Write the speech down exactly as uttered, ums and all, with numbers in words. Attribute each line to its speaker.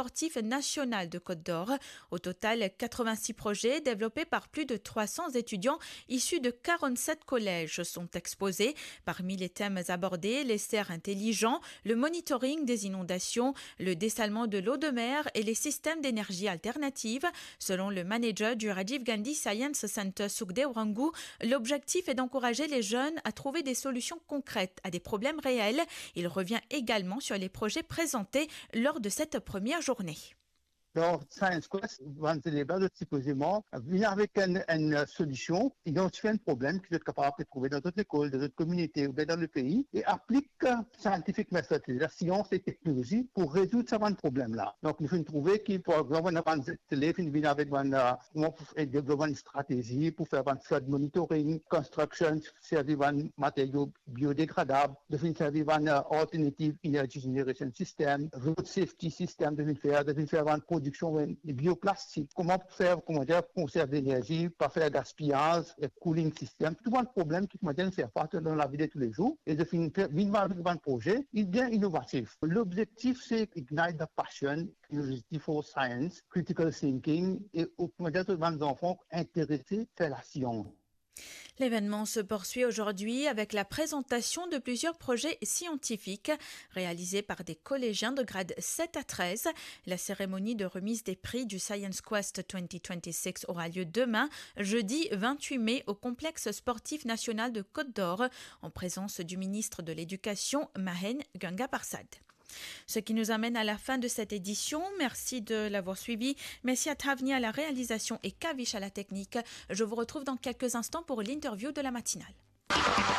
Speaker 1: sportif national de Côte d'Or. Au total, quatre-vingt-six projets développés par plus de trois cents étudiants issus de quarante-sept collèges sont exposés. Parmi les thèmes abordés, les serres intelligents, le monitoring des inondations, le dessalement de l'eau de mer et les systèmes d'énergie alternative. Selon le manager du Rajiv Gandhi Science Center Sukhdev Rangu, l'objectif est d'encourager les jeunes à trouver des solutions concrètes à des problèmes réels. Il revient également sur les projets présentés lors de cette première journée.
Speaker 2: Donc, Science Quest va nous aider supposément à venir avec une, une solution, identifier un problème qu'ils sont capables de trouver dans d'autres écoles, dans d'autres communautés ou bien dans le pays et applique scientifique méthode, la science et technologie pour résoudre ce problème-là. Donc, nous faut trouver qui, par exemple, on vient avec une, développer une stratégie pour faire un flood monitoring, construction, servir un matériau biodégradable, de servir un alternative energy generation system, road safety system, de faire, de faire un production de bioplastique, comment faire, comment dire, conserver l'énergie, pas faire gaspillage, et cooling system, tout un problème qui maintenant fait partie dans la vie de tous les jours et de finir avec un projet, il est bien innovatif. L'objectif, c'est ignite the passion, curiosity for science, critical thinking et au dire les enfants intéressés par la science.
Speaker 1: L'événement se poursuit aujourd'hui avec la présentation de plusieurs projets scientifiques réalisés par des collégiens de grade sept à treize. La cérémonie de remise des prix du Science Quest deux mille vingt-six aura lieu demain, jeudi vingt-huit mai, au complexe sportif national de Côte d'Or, en présence du ministre de l'Éducation, Mahen Ganga-Parsad. Ce qui nous amène à la fin de cette édition. Merci de l'avoir suivi. Merci à Thavni à la réalisation et Kavish à la technique. Je vous retrouve dans quelques instants pour l'interview de la matinale.